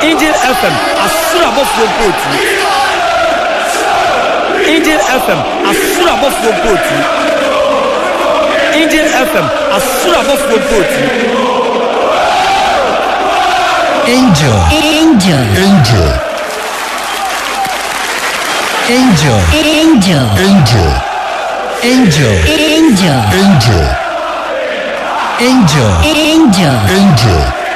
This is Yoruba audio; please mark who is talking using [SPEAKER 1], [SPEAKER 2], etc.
[SPEAKER 1] Angel FM asurabofo poti. Angel FM asurabofo poti. Angel FM asurabofo poti.
[SPEAKER 2] Angel.
[SPEAKER 3] Angel.
[SPEAKER 2] Angel. Angel.
[SPEAKER 3] Angel.
[SPEAKER 2] Angel. Angel.
[SPEAKER 3] Angel.
[SPEAKER 2] Angel. Angel.
[SPEAKER 3] Angel.
[SPEAKER 2] Angel.